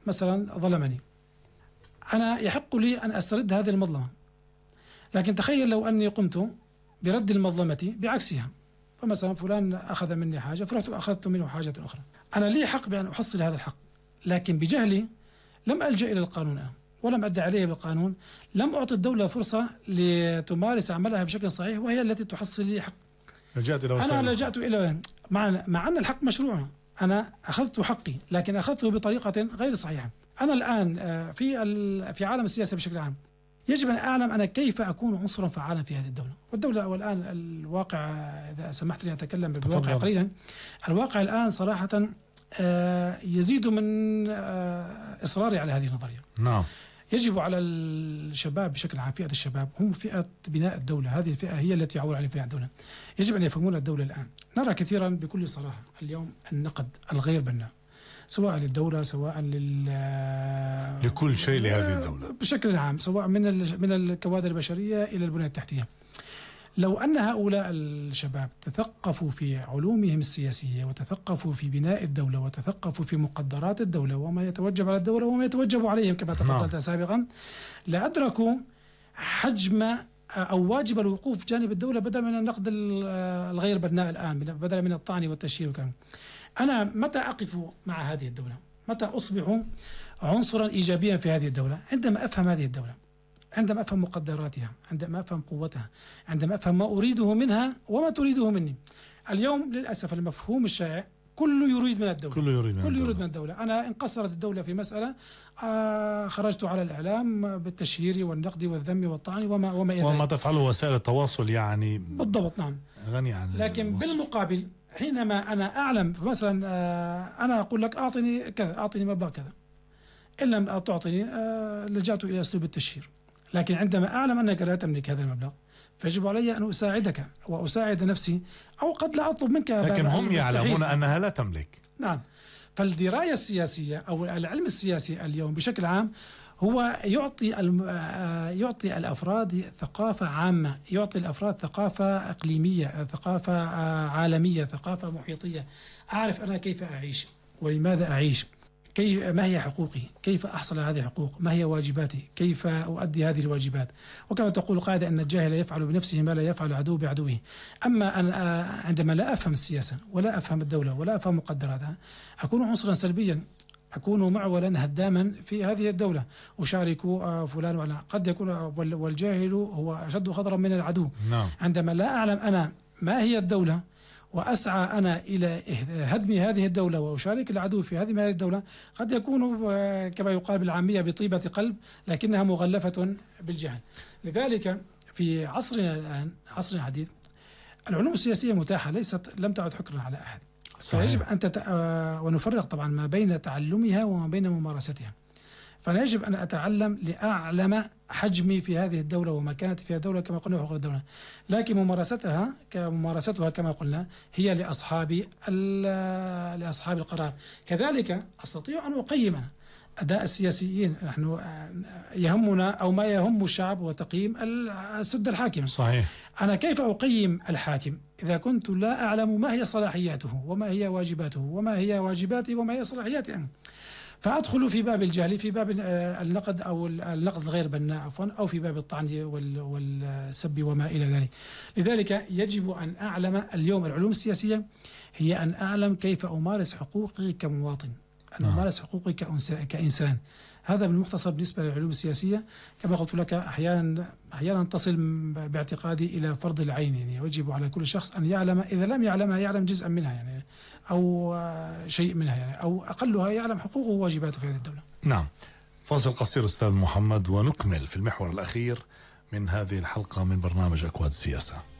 مثلا ظلمني، أنا يحق لي أن أسترد هذه المظلمة، لكن تخيل لو أني قمت برد المظلمة بعكسها، فمثلا فلان أخذ مني حاجة فرحت أخذت منه حاجة أخرى، أنا لي حق بأن أحصل هذا الحق، لكن بجهلي لم ألجأ إلى القانون ولم أدعي عليه بالقانون، لم أعطي الدولة فرصة لتمارس عملها بشكل صحيح وهي التي تحصل لي حق. أنا لجأت إلى مع أن الحق مشروع، أنا أخذت حقي لكن أخذته بطريقة غير صحيحة. أنا الآن في عالم السياسة بشكل عام يجب أن أعلم أنا كيف أكون عنصرا فعالا في هذه الدولة، والدولة والآن الواقع، إذا سمحت لي أتكلم بالواقع قليلا، الواقع الآن صراحة يزيد من إصراري على هذه النظرية. نعم. يجب على الشباب بشكل عام، فئة الشباب هم فئة بناء الدولة، هذه الفئة هي التي يعول عليها بناء الدولة، يجب أن يفهمون الدولة الآن. نرى كثيرا بكل صراحة اليوم النقد الغير بناء سواء للدولة سواء لكل شيء لهذه الدولة بشكل عام، سواء من الكوادر البشرية إلى البنية التحتية. لو أن هؤلاء الشباب تثقفوا في علومهم السياسية وتثقفوا في بناء الدولة وتثقفوا في مقدرات الدولة وما يتوجب على الدولة وما يتوجب عليهم كما تفضلت سابقا، لأدركوا حجم أو واجب الوقوف جانب الدولة بدلا من النقد الغير بناء الآن، بدلا من الطعن والتشهير وكذا. أنا متى أقف مع هذه الدولة؟ متى أصبح عنصرا إيجابيا في هذه الدولة؟ عندما أفهم هذه الدولة، عندما أفهم مقدراتها، عندما أفهم قوتها، عندما أفهم ما أريده منها وما تريده مني. اليوم للأسف المفهوم الشائع كله يريد من الدولة، كله يريد من الدولة. أنا انقصرت الدولة في مسألة، خرجت على الإعلام بالتشهير والنقد والذم والطعن وما تفعله وسائل التواصل يعني بالضبط. نعم، غني عن لكن بالمقابل حينما أنا أعلم مثلا أنا أقول لك أعطني كذا، أعطني مبلغ كذا، إن لم تعطني لجأت إلى أسلوب التشهير. لكن عندما أعلم أنك لا تملك هذا المبلغ فيجب علي أن أساعدك وأساعد نفسي، أو قد لا أطلب منك، لكن هم يعلمون أنها لا تملك. نعم. فالدراية السياسية أو العلم السياسي اليوم بشكل عام هو يعطي الأفراد ثقافة عامة، يعطي الأفراد ثقافة إقليمية، ثقافة عالمية، ثقافة محيطية. أعرف أنا كيف أعيش ولماذا أعيش، ما هي حقوقي، كيف أحصل على هذه الحقوق، ما هي واجباتي، كيف أؤدي هذه الواجبات. وكما تقول القاعدة أن الجاهل يفعل بنفسه ما لا يفعل عدو بعدوه. أما أنا عندما لا أفهم السياسة ولا أفهم الدولة ولا أفهم مقدراتها أكون عنصرا سلبيا، أكون معولا هداما في هذه الدولة، أشارك فلان ولا قد يكون، والجاهل هو أشد خطرا من العدو. نعم. عندما لا أعلم أنا ما هي الدولة وأسعى أنا إلى هدم هذه الدولة وأشارك العدو في هذه الدولة، قد يكون كما يقال بالعامية بطيبة قلب لكنها مغلفة بالجهل. لذلك في عصرنا الآن، عصرنا الحديث، العلوم السياسية متاحة، لم تعد حكرا على أحد. فيجب أن ونفرق طبعا ما بين تعلمها وما بين ممارستها. فأنا يجب أن أتعلم لأعلم حجمي في هذه الدولة ومكانتي في الدولة كما قلنا حقوق الدولة، لكن ممارستها كما قلنا هي لأصحاب القرار. كذلك أستطيع أن أقيم أداء السياسيين. نحن يهمنا أو ما يهم الشعب هو تقييم السد الحاكم. صحيح. أنا كيف أقيم الحاكم إذا كنت لا أعلم ما هي صلاحياته وما هي واجباته وما هي واجباتي وما هي صلاحياتي؟ فأدخل في باب الجهل، في باب النقد أو النقد الغير بناء عفوا، أو في باب الطعن والسب وما إلى ذلك. لذلك يجب أن أعلم اليوم العلوم السياسية هي أن أعلم كيف أمارس حقوقي كمواطن، أن أمارس حقوقي كإنسان. هذا بالمختصر بالنسبة للعلوم السياسية. كما قلت لك أحيانا تصل باعتقادي إلى فرض العين، يعني يجب على كل شخص أن يعلم، إذا لم يعلمها يعلم جزءا منها يعني، أو شيء منها يعني، أو أقلها يعلم حقوقه وواجباته في هذه الدولة. نعم. فاصل قصير أستاذ محمد ونكمل في المحور الأخير من هذه الحلقة من برنامج أكواد السياسة.